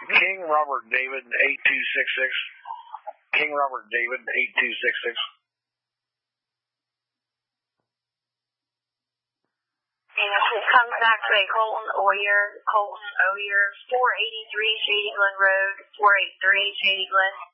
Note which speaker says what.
Speaker 1: King Robert David 8266. King Robert David 8266.
Speaker 2: And if it comes back to a Colton Oyer, 483 Shady Glen Road, 483 Shady Glen.